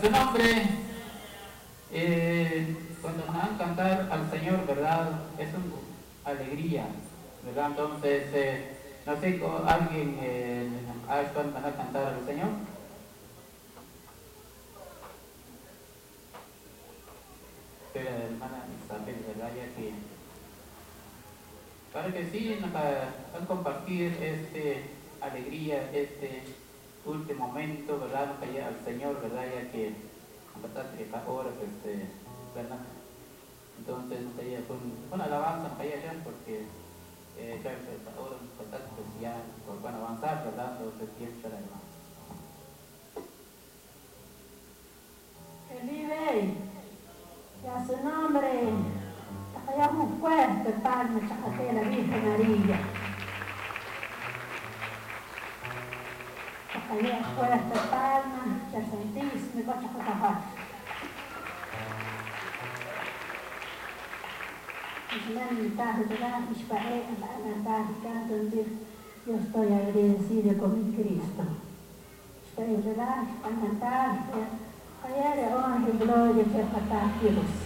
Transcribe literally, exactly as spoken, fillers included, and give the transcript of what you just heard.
su nombre, eh, cuando nos van a cantar al Señor, ¿verdad? Es una alegría, ¿verdad? Entonces, eh, no sé, ¿alguien eh, cuando van a cantar al Señor? Pero hermana Isabel, ¿verdad? Ya que, para que sí, nos va a compartir este alegría, este último momento, ¿verdad? Nos vaya al Señor, ¿verdad? Ya que bastante ahora, pues, eh, ¿verdad? Entonces, nos vaya con una alabanza, nos vaya allá, porque eh, claro, pues, ahora bastante, pues ya pues, van a avanzar, ¿verdad? Entonces, tiempo para hermano. Que vive, y a su nombre, hagamos fuerte palma, chacate la Virgen María. Hagamos fuerte palma, ya sentís, me cocha cotajar. Yo estoy agradecido con mi Cristo. Estoy relajada, cantar, ayer honra y gloria que para Dios.